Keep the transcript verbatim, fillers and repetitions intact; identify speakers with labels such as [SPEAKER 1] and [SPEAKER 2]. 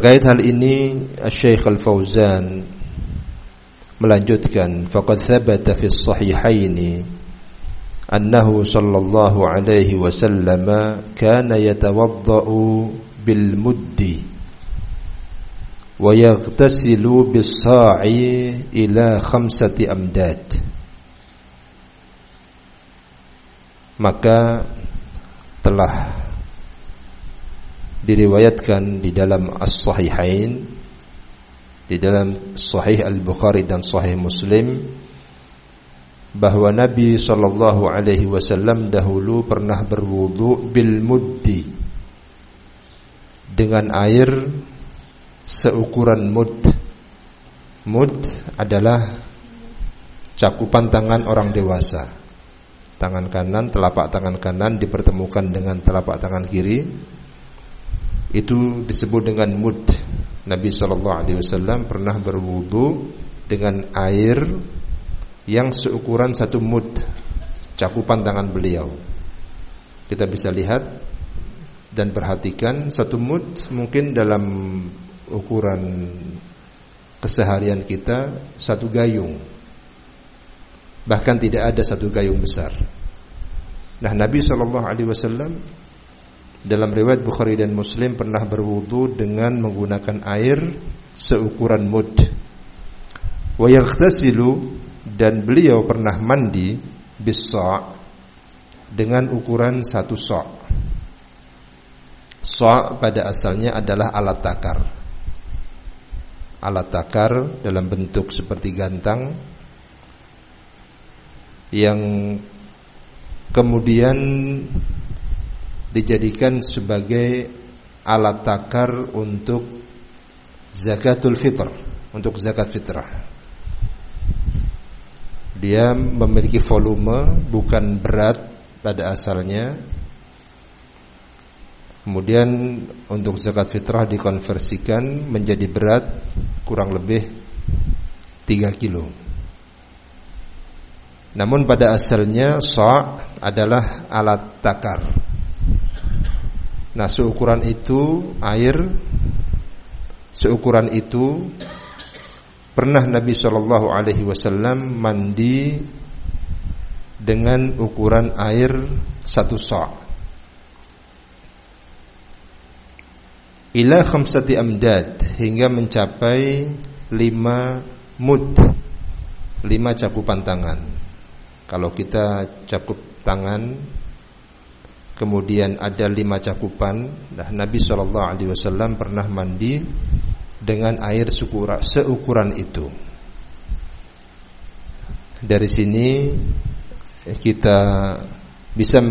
[SPEAKER 1] Terkait hal ini Syekh Al-Fauzan melanjutkan, faqad thabata fi as-sahihaini annahu sallallahu alaihi wasallam kana yatawaddau bil muddi wa yaghtasilu bis sa'i ila khamsati amdad. Maka telah diriwayatkan di dalam As-Sahihain, di dalam Sahih Al-Bukhari dan Sahih Muslim, bahwa Nabi sallallahu alaihi wasallam dahulu pernah berwudu bil muddi, dengan air seukuran mud. Mud adalah cakupan tangan orang dewasa. Tangan kanan, telapak tangan kanan dipertemukan dengan telapak tangan kiri, itu disebut dengan mud. Nabi sallallahu alaihi wasallam pernah berwudu dengan air yang seukuran satu mud, cakupan tangan beliau. Kita bisa lihat dan perhatikan, satu mud mungkin dalam ukuran keseharian kita satu gayung, bahkan tidak ada satu gayung besar. Nah, Nabi sallallahu alaihi wasallam dalam riwayat Bukhari dan Muslim pernah berwudu dengan menggunakan air seukuran mud. Wa yaghtasilu, dan beliau pernah mandi bis-sa' dengan ukuran satu sa'. Sa' pada asalnya adalah alat takar. Alat takar dalam bentuk seperti gantang yang kemudian dijadikan sebagai alat takar untuk zakatul fitr, untuk zakat fitrah. Dia memiliki volume, bukan berat pada asalnya. Kemudian untuk zakat fitrah dikonversikan menjadi berat kurang lebih tiga kilo. Namun pada asalnya sa' adalah alat takar. Nah, seukuran itu air, seukuran itu pernah Nabi sallallahu alaihi wasallam mandi dengan ukuran air satu sa'. Ila khamsati amdad, hingga mencapai lima mud, lima cakupan tangan. Kalau kita cakup tangan, kemudian ada lima cakupan. Nah, Nabi sallallahu alaihi wasallam pernah mandi dengan air seukuran, seukuran itu. Dari sini kita bisa